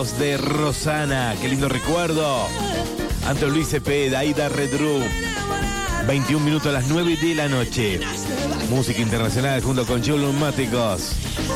Besos de Rosana. Qué lindo recuerdo. Anto Luis Cepeda, Aida Redru. 21 minutos a las 9 de la noche. Música internacional junto con Joe Máticos.